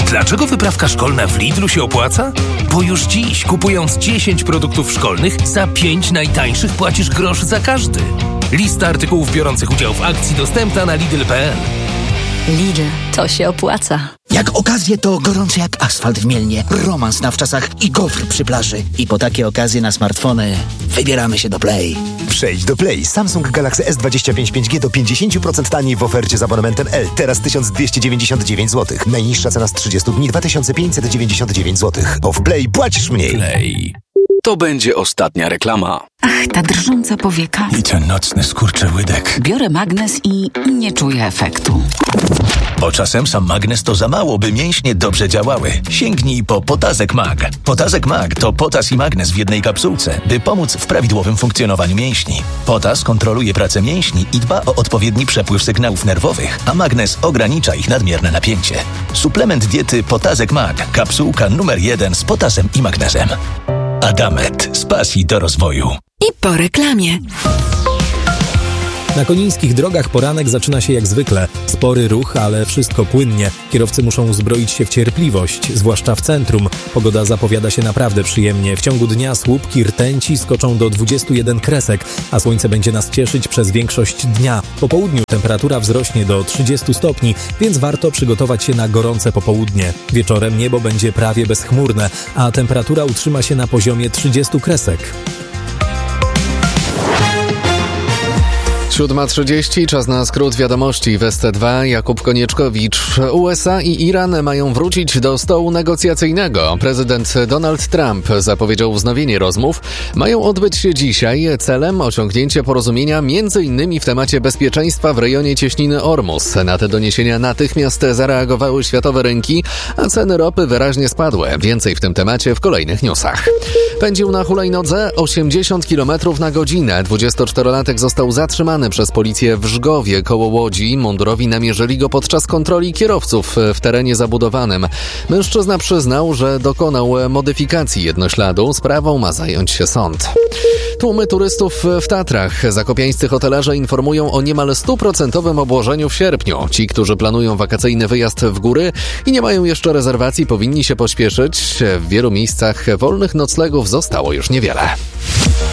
Dlaczego wyprawka szkolna w Lidlu się opłaca? Bo już dziś, kupując 10 produktów szkolnych, za 5 najtańszych płacisz grosz za każdy. Lista artykułów biorących udział w akcji dostępna na Lidl.pl. Lidl, to się opłaca. Jak okazje to gorący jak asfalt w Mielnie, romans na wczasach i gofr przy plaży. I po takie okazje na smartfony wybieramy się do Play. Przejdź do Play. Samsung Galaxy S25 5G do 50% taniej w ofercie z abonamentem L. Teraz 1299 zł. Najniższa cena z 30 dni 2599 zł. Bo w Play płacisz mniej. Play. To będzie ostatnia reklama. Ach, ta drżąca powieka. I ten nocny skurczyłydek. Biorę magnes i nie czuję efektu. Bo czasem sam magnes to za mało, by mięśnie dobrze działały. Sięgnij po Potazek Mag. Potazek Mag to potas i magnes w jednej kapsułce, by pomóc w prawidłowym funkcjonowaniu mięśni. Potas kontroluje pracę mięśni i dba o odpowiedni przepływ sygnałów nerwowych, a magnes ogranicza ich nadmierne napięcie. Suplement diety Potazek Mag. Kapsułka numer 1 z potasem i magnezem. Adamet. Z pasji do rozwoju. I po reklamie. Na konińskich drogach poranek zaczyna się jak zwykle. Spory ruch, ale wszystko płynnie. Kierowcy muszą uzbroić się w cierpliwość, zwłaszcza w centrum. Pogoda zapowiada się naprawdę przyjemnie. W ciągu dnia słupki rtęci skoczą do 21 kresek, a słońce będzie nas cieszyć przez większość dnia. Po południu temperatura wzrośnie do 30 stopni, więc warto przygotować się na gorące popołudnie. Wieczorem niebo będzie prawie bezchmurne, a temperatura utrzyma się na poziomie 30 kresek. 7:30, czas na skrót wiadomości w ST2. Jakub Konieczkowicz. USA i Iran mają wrócić do stołu negocjacyjnego. Prezydent Donald Trump zapowiedział wznowienie rozmów. Mają odbyć się dzisiaj celem osiągnięcia porozumienia m.in. w temacie bezpieczeństwa w rejonie cieśniny Ormus. Na te doniesienia natychmiast zareagowały światowe rynki, a ceny ropy wyraźnie spadły. Więcej w tym temacie w kolejnych newsach. Pędził na hulajnodze 80 km na godzinę. 24-latek został zatrzymany przez policję w Żgowie koło Łodzi. Mundurowi namierzyli go podczas kontroli kierowców w terenie zabudowanym. Mężczyzna przyznał, że dokonał modyfikacji jednośladu. Sprawą ma zająć się sąd. Tłumy turystów w Tatrach. Zakopiańscy hotelarze informują o niemal 100% obłożeniu w sierpniu. Ci, którzy planują wakacyjny wyjazd w góry i nie mają jeszcze rezerwacji, powinni się pośpieszyć. W wielu miejscach wolnych noclegów zostało już niewiele.